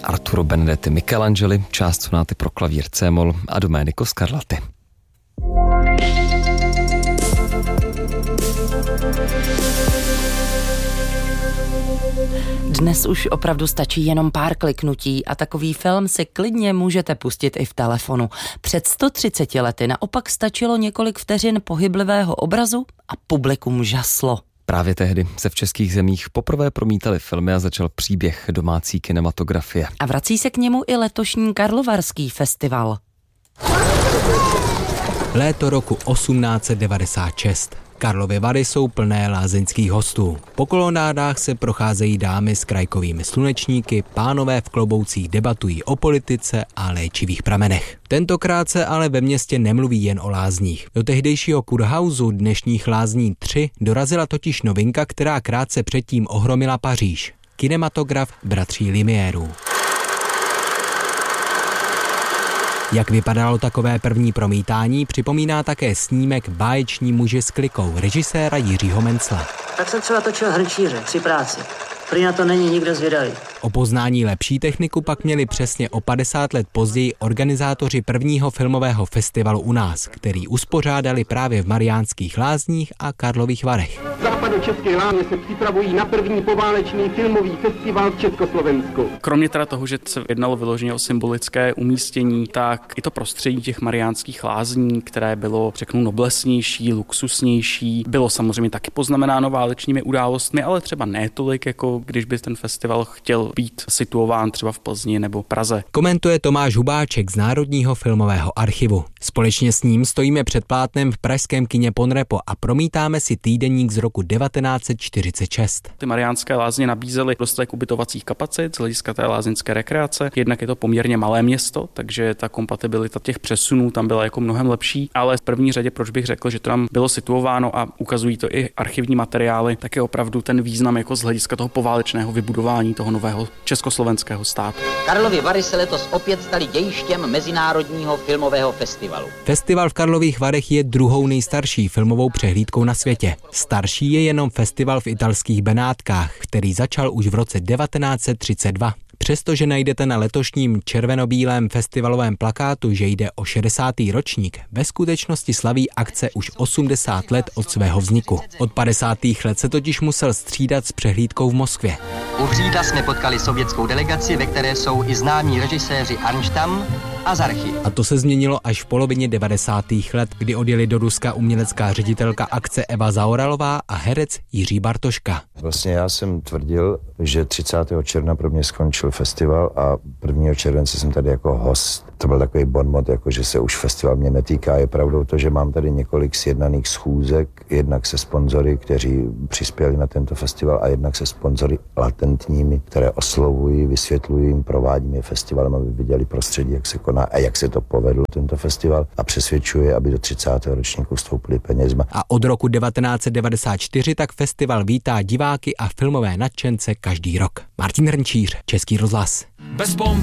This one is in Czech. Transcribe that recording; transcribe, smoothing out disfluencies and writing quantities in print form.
Arturo Benedetti Michelangeli, část sonáty pro klavír C-moll a Domenico Scarlatti. Dnes už opravdu stačí jenom pár kliknutí a takový film si klidně můžete pustit i v telefonu. Před 130 lety naopak stačilo několik vteřin pohyblivého obrazu a publikum žaslo. Právě tehdy se v českých zemích poprvé promítaly filmy a začal příběh domácí kinematografie. A vrací se k němu i letošní Karlovarský festival. Léto roku 1896. Karlovy Vary jsou plné lázeňských hostů. Po kolonádách se procházejí dámy s krajkovými slunečníky, pánové v kloboucích debatují o politice a léčivých pramenech. Tentokrát se ale ve městě nemluví jen o lázních. Do tehdejšího kurhausu, dnešních lázní 3, dorazila totiž novinka, která krátce předtím ohromila Paříž. Kinematograf bratří Lumiérů. Jak vypadalo takové první promítání, připomíná také snímek Báječní muži s klikou režiséra Jiřího Mencla. Tak jsem třeba točil Hrnčíře při práci. Prý na to není nikdo zvědavý. O poznání lepší techniku pak měli přesně o 50 let později organizátoři prvního filmového festivalu u nás, který uspořádali právě v Mariánských Lázních a Karlových Varech. Západočeské Lány se připravují na první poválečný filmový festival v Československu. Kromě teda toho, že se jednalo vyloženě o symbolické umístění, tak i to prostředí těch Mariánských Lázní, které bylo, řeknu, noblesnější, luxusnější, bylo samozřejmě taky poznamenáno válečnými událostmi, ale třeba ne tolik, jako když by ten festival chtěl být situován třeba v Plzni nebo Praze. Komentuje Tomáš Hubáček z Národního filmového archivu. Společně s ním stojíme před plátnem v pražském kině Ponrepo a promítáme si týdeník z roku 1946. Ty Mariánské Lázně nabízely dostatek ubytovacích kapacit z hlediska té lázeňské rekreace. Jednak je to poměrně malé město, takže ta kompatibilita těch přesunů tam byla jako mnohem lepší, ale v první řadě, proč bych řekl, že to tam bylo situováno a ukazují to i archivní materiály, tak je opravdu ten význam jako z hlediska toho poválečného vybudování toho nového československého státu. Karlovy Vary se letos opět staly dějištěm Mezinárodního filmového festivalu. Festival v Karlových Varech je druhou nejstarší filmovou přehlídkou na světě. Starší je jenom festival v italských Benátkách, který začal už v roce 1932. Přestože najdete na letošním červenobílém festivalovém plakátu, že jde o 60. ročník, ve skutečnosti slaví akce už 80 let od svého vzniku. Od 50. let se totiž musel střídat s přehlídkou v Moskvě. U Hřída jsme potkali sovětskou delegaci, ve které jsou i známí režiséři Arnštam a Zarchy. A to se změnilo až v polovině 90. let, kdy odjeli do Ruska umělecká ředitelka akce Eva Zaoralová a herec Jiří Bartoška. Vlastně já jsem tvrdil, že 30. června pro mě skončil festival a 1. července jsem tady jako host. To byl takový bonmot, jako že se už festival mě netýká. Je pravdou to, že mám tady několik sjednaných schůzek, jednak se sponzory, kteří přispěli na tento festival a jednak se sponzory latentními, které oslovují, vysvětlují jim, provádím je festivalem, aby viděli prostředí, jak se koná a jak se to povedlo tento festival a přesvědčuje, aby do 30. ročníku vstoupili penězma. A od roku 1994 tak festival vítá diváky a filmové nadšence každý rok. Martin Hrnčíř, Český rozhlas.